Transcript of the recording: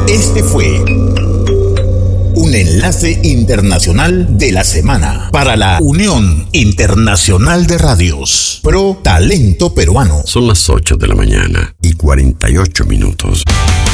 Este fue un enlace internacional de la semana para la Unión Internacional de Radios Pro Talento Peruano. Son las 8 de la mañana y 48 minutos.